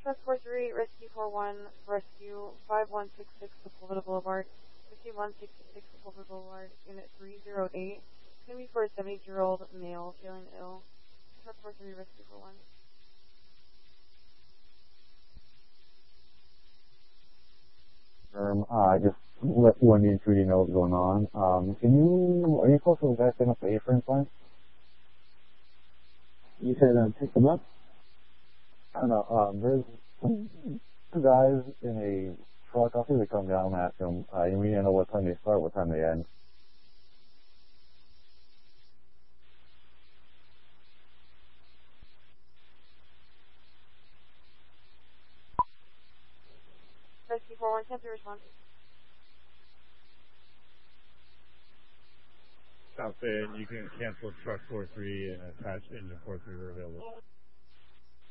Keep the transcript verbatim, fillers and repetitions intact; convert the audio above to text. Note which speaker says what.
Speaker 1: Truck four three, Rescue four one, Rescue five one six six, Sepulveda Boulevard, Rescue one sixty-six, Sepulveda Boulevard, Unit three oh eight. It's going to be for a seventy-year-old male feeling ill. Truck four three, Rescue four one.
Speaker 2: Um, uh, just let one in three know what's going on. Um, can you, are you supposed to guys setting up the A-frame plan?
Speaker 3: You said uh, pick them up?
Speaker 2: I don't know, um, there's two guys in a truck. I'll see if they come down and ask them. Uh, you need to know what time they start, what time they end.
Speaker 1: Rescue four one, can't be response.
Speaker 4: South End, you can cancel truck four three and attach engine four three are available.